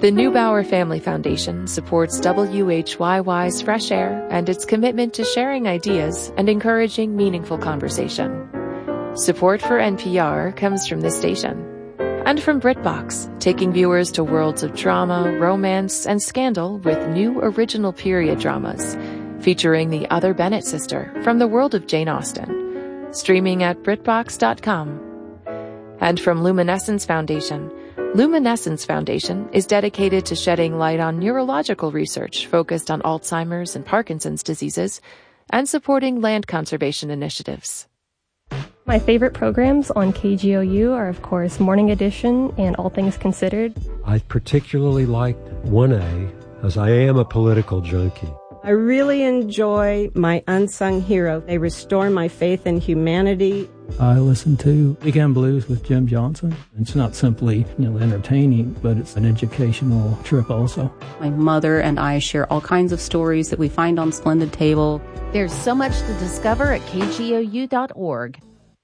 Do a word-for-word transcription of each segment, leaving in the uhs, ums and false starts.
The Neubauer Family Foundation supports W H Y Y's Fresh Air and its commitment to sharing ideas and encouraging meaningful conversation. Support for N P R comes from this station. And from BritBox, taking viewers to worlds of drama, romance, and scandal with new original period dramas, featuring the other Bennett sister from the world of Jane Austen. Streaming at BritBox dot com. And from Luminescence Foundation, Luminescence Foundation is dedicated to shedding light on neurological research focused on Alzheimer's and Parkinson's diseases and supporting land conservation initiatives. My favorite programs on K G O U are, of course, Morning Edition and All Things Considered. I particularly liked one A, as I am a political junkie. I really enjoy My Unsung Hero. They restore my faith in humanity. I listen to Weekend Blues with Jim Johnson. It's not simply, you know, entertaining, but it's an educational trip also. My mother and I share all kinds of stories that we find on Splendid Table. There's so much to discover at K G O U dot org.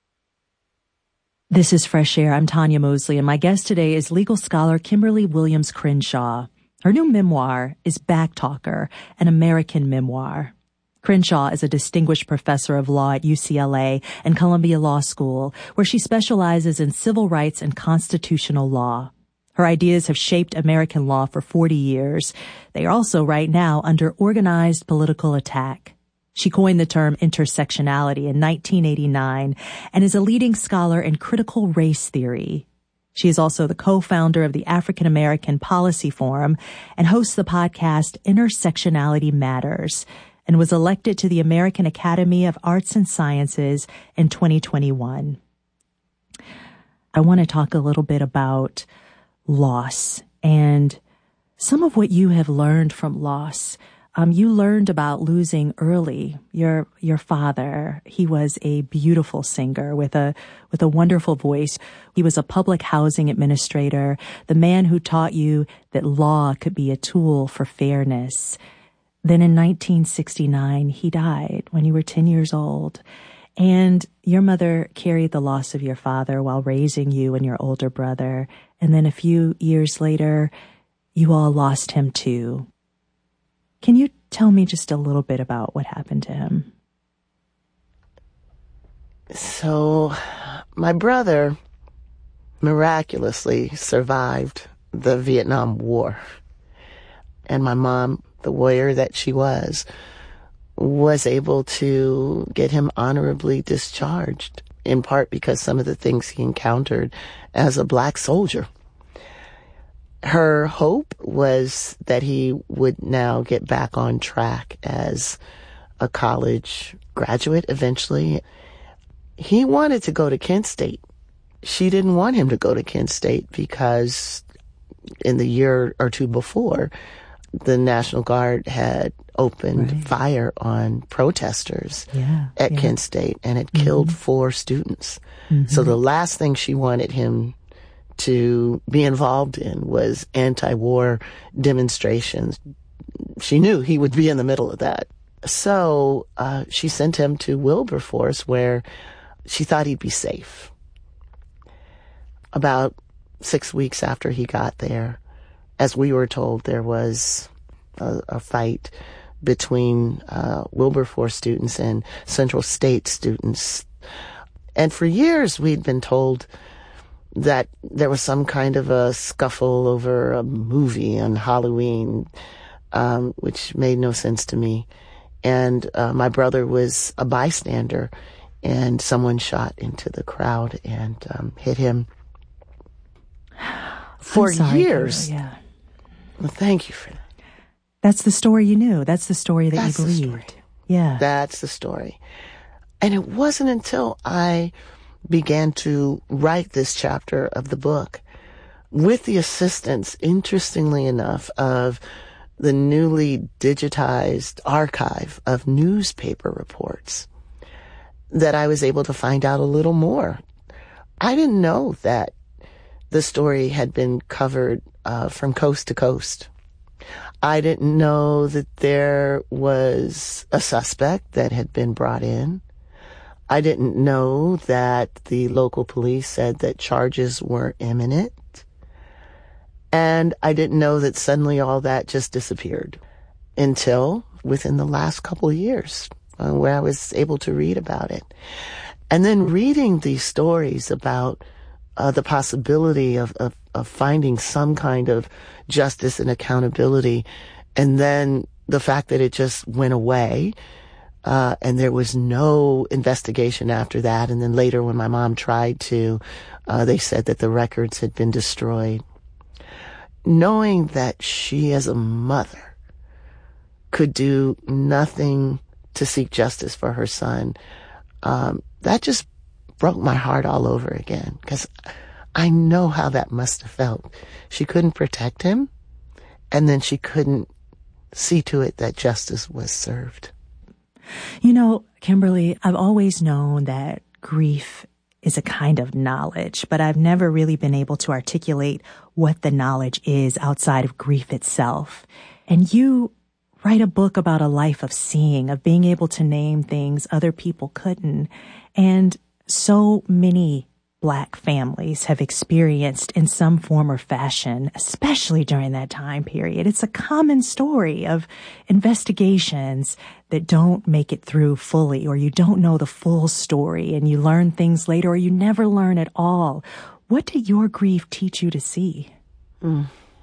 This is Fresh Air. I'm Tanya Mosley, and my guest today is legal scholar Kimberly Williams Crenshaw. Her new memoir is Backtalker, an American memoir. Crenshaw is a distinguished professor of law at U C L A and Columbia Law School, where she specializes in civil rights and constitutional law. Her ideas have shaped American law for forty years. They are also right now under organized political attack. She coined the term intersectionality in nineteen eighty-nine and is a leading scholar in critical race theory. She is also the co-founder of the African American Policy Forum and hosts the podcast Intersectionality Matters, and was elected to the American Academy of Arts and Sciences in twenty twenty-one. I want to talk a little bit about loss and some of what you have learned from loss. Um, you learned about losing early. Your your father, he was a beautiful singer with a with a wonderful voice. He was a public housing administrator, the man who taught you that law could be a tool for fairness. Then in nineteen sixty-nine, he died when you were ten years old. And your mother carried the loss of your father while raising you and your older brother. And then a few years later, you all lost him too. Can you tell me just a little bit about what happened to him? So, my brother miraculously survived the Vietnam War. And my mom, the warrior that she was, was able to get him honorably discharged, in part because some of the things he encountered as a black soldier. Her hope was that he would now get back on track as a college graduate eventually. He wanted to go to Kent State. She didn't want him to go to Kent State because in the year or two before, the National Guard had opened right. fire on protesters yeah, at yeah. Kent State and had mm-hmm. killed four students. Mm-hmm. So the last thing she wanted him to be involved in was anti-war demonstrations. She knew he would be in the middle of that. So uh, she sent him to Wilberforce, where she thought he'd be safe. About six weeks after he got there, as we were told, there was a, a fight between uh, Wilberforce students and Central State students. And for years we'd been told that there was some kind of a scuffle over a movie on Halloween, um, which made no sense to me. And uh, my brother was a bystander, and someone shot into the crowd and um, hit him. For sorry, years. Carol, yeah. Well, thank you for that. That's the story you knew. That's the story that That's you believed. The story. Yeah. That's the story. And it wasn't until I began to write this chapter of the book, with the assistance, interestingly enough, of the newly digitized archive of newspaper reports, that I was able to find out a little more. I didn't know that the story had been covered uh, from coast to coast. I didn't know that there was a suspect that had been brought in. I didn't know that the local police said that charges were imminent. And I didn't know that suddenly all that just disappeared until within the last couple of years uh, where I was able to read about it. And then reading these stories about uh, the possibility of, of, of finding some kind of justice and accountability, and then the fact that it just went away, uh, and there was no investigation after that. And then later when my mom tried to, uh, they said that the records had been destroyed. Knowing that she as a mother could do nothing to seek justice for her son, um, that just broke my heart all over again, because I know how that must have felt. She couldn't protect him, and then she couldn't see to it that justice was served. You know, Kimberly, I've always known that grief is a kind of knowledge, but I've never really been able to articulate what the knowledge is outside of grief itself. And you write a book about a life of seeing, of being able to name things other people couldn't. And so many Black families have experienced in some form or fashion, especially during that time period. It's a common story of investigations that don't make it through fully, or you don't know the full story and you learn things later, or you never learn at all. What did your grief teach you to see? Mm.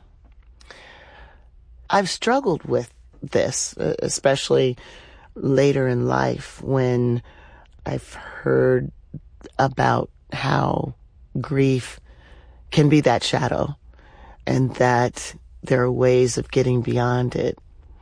I've struggled with this, especially later in life when I've heard about how grief can be that shadow and that there are ways of getting beyond it.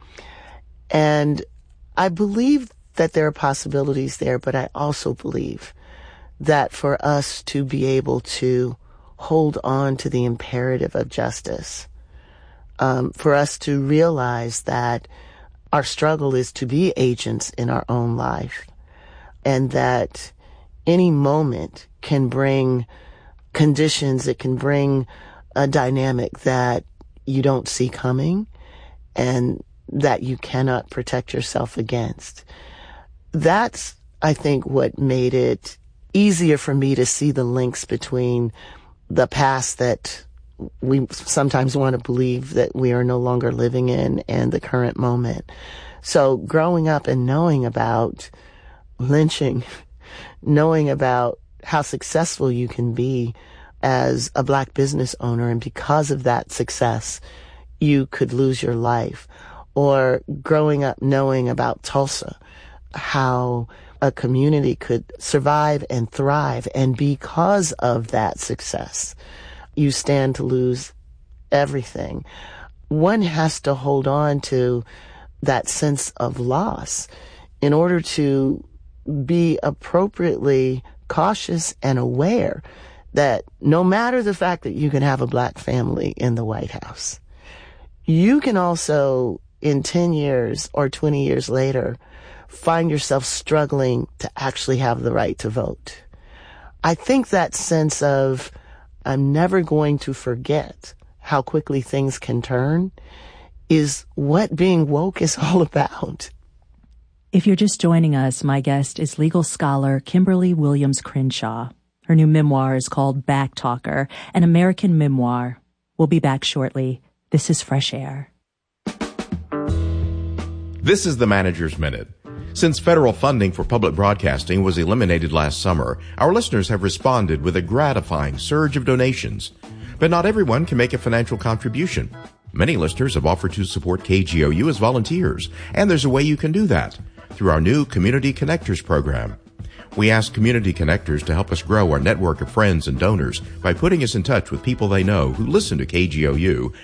And I believe that there are possibilities there, but I also believe that for us to be able to hold on to the imperative of justice, um, for us to realize that our struggle is to be agents in our own life, and that any moment can bring conditions, it can bring a dynamic that you don't see coming and that you cannot protect yourself against. That's, I think, what made it easier for me to see the links between the past that we sometimes want to believe that we are no longer living in and the current moment. So growing up and knowing about lynching, knowing about how successful you can be as a Black business owner, and because of that success, you could lose your life. Or growing up knowing about Tulsa, how a community could survive and thrive, and because of that success, you stand to lose everything. One has to hold on to that sense of loss in order to be appropriately cautious and aware that no matter the fact that you can have a Black family in the White House, you can also, in ten years or twenty years later, find yourself struggling to actually have the right to vote. I think that sense of, I'm never going to forget how quickly things can turn, is what being woke is all about. If you're just joining us, my guest is legal scholar Kimberly Williams Crenshaw. Her new memoir is called Backtalker, an American memoir. We'll be back shortly. This is Fresh Air. This is the Manager's Minute. Since federal funding for public broadcasting was eliminated last summer, our listeners have responded with a gratifying surge of donations. But not everyone can make a financial contribution. Many listeners have offered to support K G O U as volunteers, and there's a way you can do that through our new Community Connectors program. We ask Community Connectors to help us grow our network of friends and donors by putting us in touch with people they know who listen to K G O U